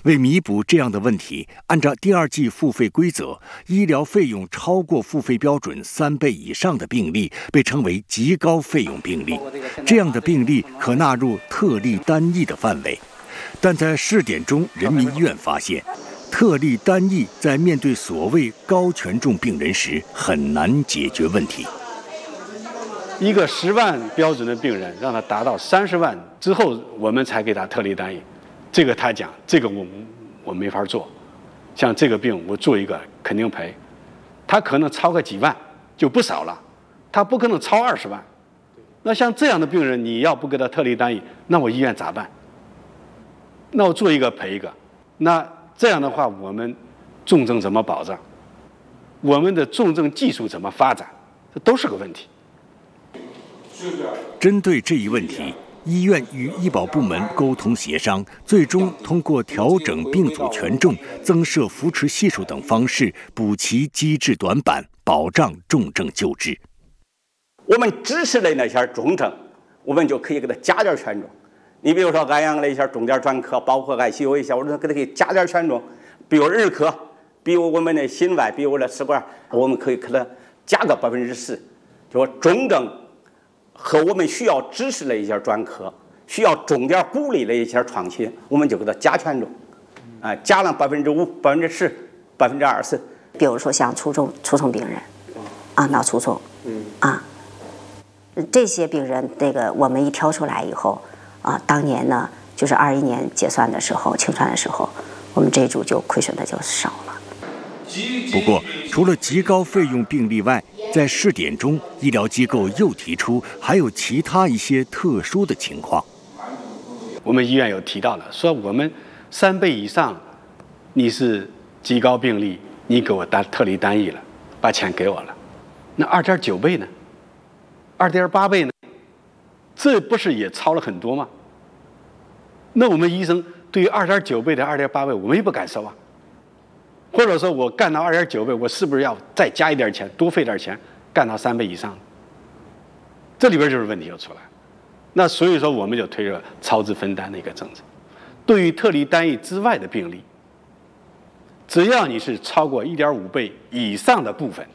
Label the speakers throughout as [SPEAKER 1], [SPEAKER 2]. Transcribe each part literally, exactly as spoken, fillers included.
[SPEAKER 1] 为弥补这样的问题，按照第二季付费规则，医疗费用超过付费标准三倍以上的病例被称为极高费用病例，这样的病例可纳入特例单翼的范围。但在试点中，人民医院发现，特例单翼在面对所谓高权重病人时很难解决问题。
[SPEAKER 2] 一个十万标准的病人，让他达到三十万之后，我们才给他特例单翼。这个他讲，这个我我没法做。像这个病，我做一个肯定赔。他可能超个几万就不少了，他不可能超二十万。那像这样的病人，你要不给他特例单翼，那我医院咋办？那我做一个赔一个。那这样的话，我们重症怎么保障？我们的重症技术怎么发展？这都是个问题。
[SPEAKER 1] 针对这一问题，医院与医保部门沟通协商，最终通过调整病组权重、增设扶持系数等方式补齐机制短板，保障重症救治。
[SPEAKER 3] 我们支持的那些重症，我们就可以给他加点权重。你比如说安阳的一些重点专科，包括 I C U 一些，我说给他可以加点权重，比如儿科，比如我们的心外，比如我的食管，我们可以给他加个百分之十，就说重症和我们需要支持的一些专科，需要重点鼓励的一些创新，我们就给他加权重，啊、呃，加了百分之五、百分之十、百分之二十。
[SPEAKER 4] 比如说像卒中、卒中病人，啊，脑卒中，嗯，啊，这些病人，这个我们一挑出来以后。啊，当年呢，就是二一年结算的时候，清算的时候，我们这一组就亏损的就少了。
[SPEAKER 1] 不过，除了极高费用病例外，在试点中，医疗机构又提出还有其他一些特殊的情况。
[SPEAKER 2] 我们医院有提到了，说我们三倍以上，你是极高病例，你给我单特例单翼了，把钱给我了。那二点九倍呢？二点八倍呢？这不是也超了很多吗？那我们医生对于二点九倍的二点八倍，我们也不敢收啊。或者说我干到二点九倍，我是不是要再加一点钱，多费点钱，干到三倍以上？这里边就是问题又出来。那所以说，我们就推着超支分担的一个政策。对于特例单翼之外的病例，只要你是超过一点五倍以上的部分，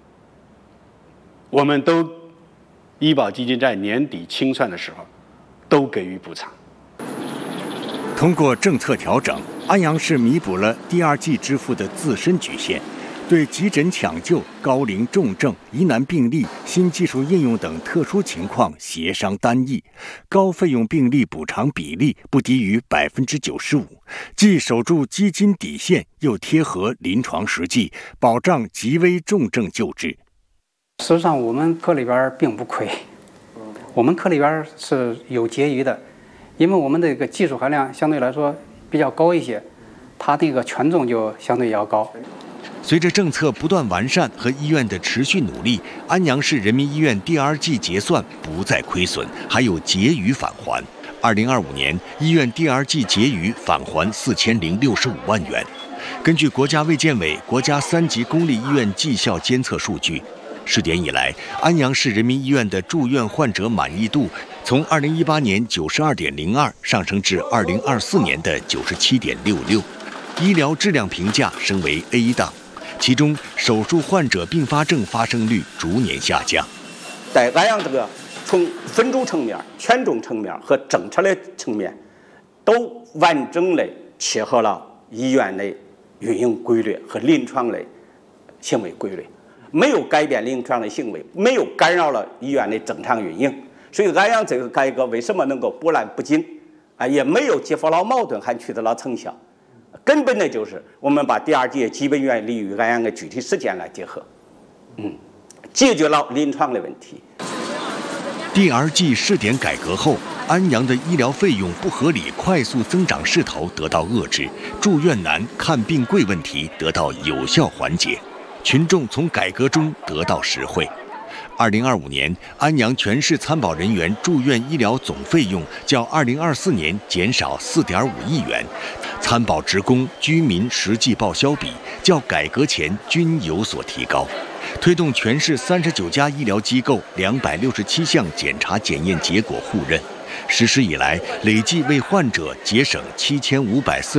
[SPEAKER 2] 我们都。医保基金在年底清算的时候，都给予补偿。
[SPEAKER 1] 通过政策调整，安阳市弥补了第二季支付的自身局限，对急诊抢救、高龄重症、疑难病例、新技术应用等特殊情况协商单翼，高费用病例补偿比例不低于百分之九十五，既守住基金底线，又贴合临床实际，保障极危重症救治。
[SPEAKER 5] 实际上，我们科里边并不亏，我们科里边是有结余的，因为我们这个技术含量相对来说比较高一些，它那个权重就相对要高。
[SPEAKER 1] 随着政策不断完善和医院的持续努力，安阳市人民医院第二季结算不再亏损，还有结余返还。二零二五年，医院第二季结余返还四千零六十五万元。根据国家卫健委国家三级公立医院绩效监测数据。试点以来，安阳市人民医院的住院患者满意度从二零一八年九十二点零二上升至二零二四年的九十七点六六，医疗质量评价升为 A 档，其中手术患者并发症发生率逐年下降。
[SPEAKER 3] 在安阳这个从分组层面、权重层面和政策的层面，都完整的切合了医院的运营规律和临床的行为规律。没有改变临床的行为，没有干扰了医院的正常运营，所以安阳这个改革为什么能够波澜不惊啊？也没有激发了矛盾，还取得了成效。根本的就是我们把第二届基本原理与安阳的具体实践来结合，嗯，解决了临床的问题。
[SPEAKER 1] 第二季试点改革后，安阳的医疗费用不合理快速增长势头得到遏制，住院难、看病贵问题得到有效缓解。群众从改革中得到实惠。二零二五年，安阳全市参保人员住院医疗总费用较二零二四年减少四点五亿元，参保职工、居民实际报销比较改革前均有所提高。推动全市三十九家医疗机构两百六十七项检查检验结果互认，实施以来累计为患者节省七千五百四